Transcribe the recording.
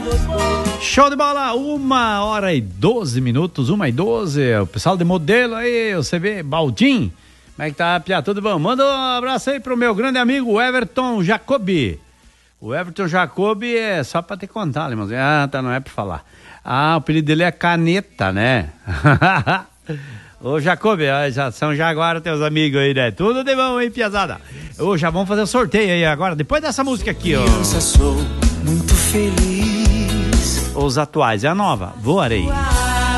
Show de bola, 1h12, 1h12. O pessoal de modelo aí, você vê, Baldim. Como é que tá, Pia? Tudo bom? Manda um abraço aí pro meu grande amigo Everton Jacobi. O Everton Jacobi é só pra te contar, irmãozinho. Ah, tá, não é pra falar. Ah, o apelido dele é Caneta, né? Ô, Jacobi, já são já agora teus amigos aí, né? Tudo de bom, hein, piazada? Ô, já vamos fazer o sorteio aí agora, depois dessa música aqui, ó. Sou muito feliz. Os atuais, é a nova, Voarei.